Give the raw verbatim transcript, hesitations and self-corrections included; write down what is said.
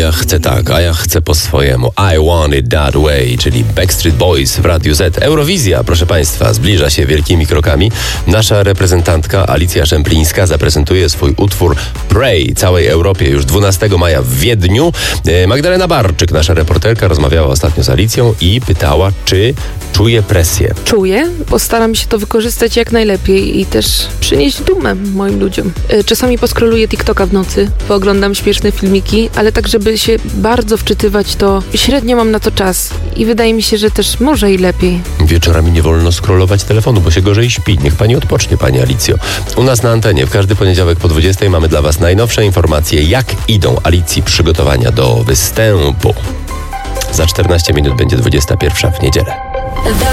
ja chcę tak, a ja chcę po swojemu. I want it that way, czyli Backstreet Boys w Radiu Z. Eurowizja, proszę Państwa, zbliża się wielkimi krokami. Nasza reprezentantka Alicja Szemplińska zaprezentuje swój utwór Pray całej Europie już dwunastego maja w Wiedniu. Magdalena Barczyk, nasza reporterka, rozmawiała ostatnio z Alicją i pytała, czy czuje presję. Czuję, postaram się to wykorzystać jak najlepiej i też przynieść dumę moim ludziom. Czasami poskroluję TikToka w nocy, pooglądam śmieszne filmiki, ale tak, żeby się bardzo wczytywać, to średnio mam na to czas i wydaje mi się, że też może i lepiej. Wieczorami nie wolno scrollować telefonu, bo się gorzej śpi. Niech pani odpocznie, pani Alicjo. U nas na antenie w każdy poniedziałek po dwudziestej mamy dla was najnowsze informacje, jak idą Alicji przygotowania do występu. Za czternaście minut będzie dwudziesta pierwsza w niedzielę.